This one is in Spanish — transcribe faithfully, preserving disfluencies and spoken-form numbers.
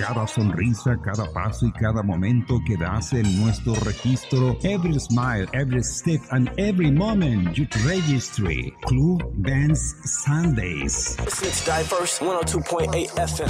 cada sonrisa, cada paso y cada momento que das en nuestro registro. Every smile, every step and every moment you registry. Club Dance Sundays. It's Diverse one oh two point eight F M.